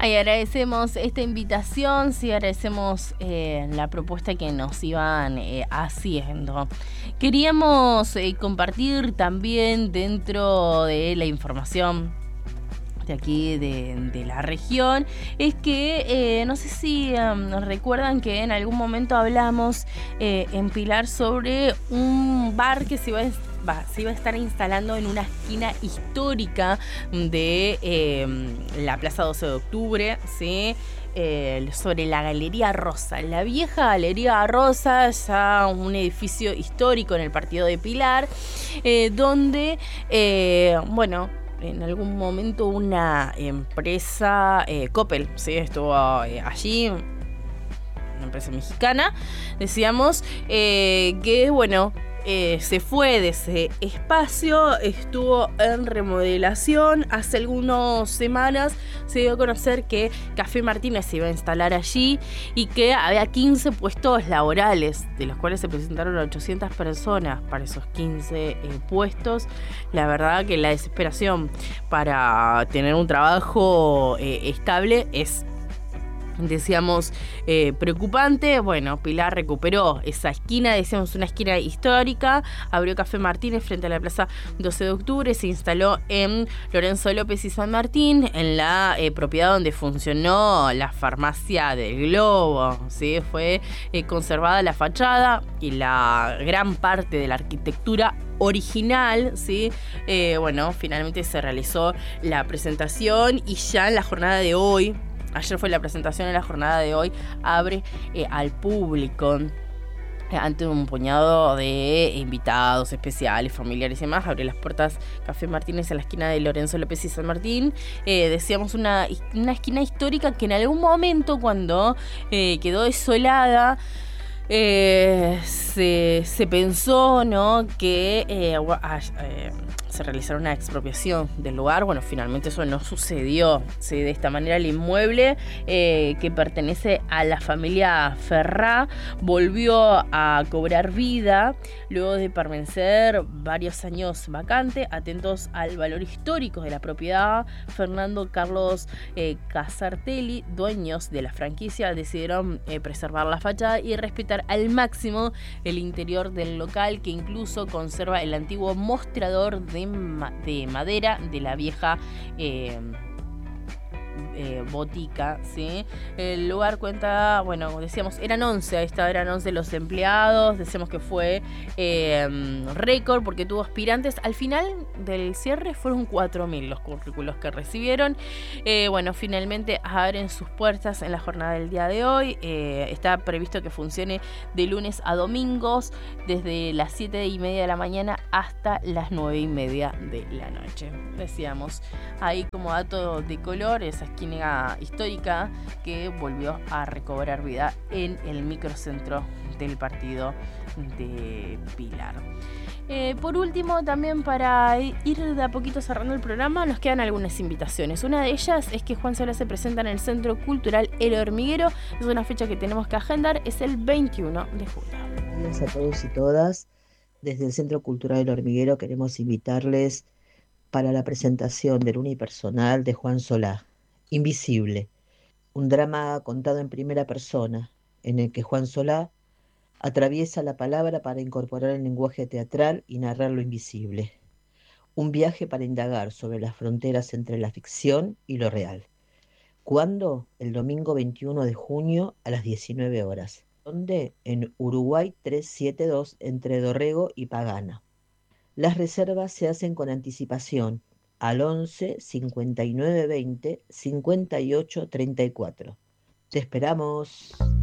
Ahí agradecemos esta invitación, sí agradecemos la propuesta que nos iban haciendo. Queríamos compartir también dentro de la información de aquí de la región, es que no sé si recuerdan que en algún momento hablamos en Pilar sobre un bar que se iba a estar instalando en una esquina histórica de la Plaza 12 de Octubre, ¿sí? Sobre la Galería Rosa, la vieja Galería Rosa, ya un edificio histórico en el partido de Pilar, donde, en algún momento una empresa, Coppel, ¿sí? Estuvo allí, una empresa mexicana, decíamos, se fue de ese espacio, estuvo en remodelación. Hace algunas semanas se dio a conocer que Café Martínez se iba a instalar allí y que había 15 puestos laborales, de los cuales se presentaron 800 personas para esos 15 puestos. La verdad que la desesperación para tener un trabajo estable es, decíamos, preocupante. Bueno, Pilar recuperó esa esquina, decíamos una esquina histórica, abrió Café Martínez frente a la Plaza 12 de Octubre, se instaló en Lorenzo López y San Martín, en la propiedad donde funcionó la farmacia del Globo, ¿sí? Fue conservada la fachada y la gran parte de la arquitectura original, ¿sí? Finalmente se realizó la presentación y ya en la jornada de hoy, ayer fue la presentación, en la jornada de hoy abre al público ante un puñado de invitados especiales, familiares y demás. Abre las puertas Café Martínez en la esquina de Lorenzo López y San Martín. Decíamos una esquina histórica que en algún momento, cuando quedó desolada, se pensó, ¿no?, que se realizara una expropiación del lugar. Bueno, finalmente eso no sucedió, ¿sí? De esta manera el inmueble que pertenece a la familia Ferrá volvió a cobrar vida luego de permanecer varios años vacante. Atentos al valor histórico de la propiedad, Fernando Carlos Casartelli, dueños de la franquicia, decidieron preservar la fachada y respetar al máximo el interior del local, que incluso conserva el antiguo mostrador de madera de la vieja botica, ¿sí? El lugar cuenta, decíamos, eran 11 los empleados, decíamos que fue récord porque tuvo aspirantes. Al final del cierre fueron 4.000 los currículos que recibieron. Finalmente abren sus puertas en la jornada del día de hoy. Está previsto que funcione de lunes a domingos, desde las 7:30 de la mañana hasta las 9:30 de la noche. Decíamos, ahí como dato de color, esa esquina histórica que volvió a recobrar vida en el microcentro del partido de Pilar. Por último, también para ir de a poquito cerrando el programa, nos quedan algunas invitaciones. Una de ellas es que Juan Solá se presenta en el Centro Cultural El Hormiguero. Es una fecha que tenemos que agendar, es el 21 de julio. Buenos días a todos y todas. Desde el Centro Cultural El Hormiguero queremos invitarles para la presentación del unipersonal de Juan Solá, Invisible, un drama contado en primera persona, en el que Juan Solá atraviesa la palabra para incorporar el lenguaje teatral y narrar lo invisible. Un viaje para indagar sobre las fronteras entre la ficción y lo real. ¿Cuándo? El domingo 21 de junio a las 19 horas. ¿Dónde? En Uruguay 372, entre Dorrego y Pagana. Las reservas se hacen con anticipación al 11 59 20 58 34. Te esperamos.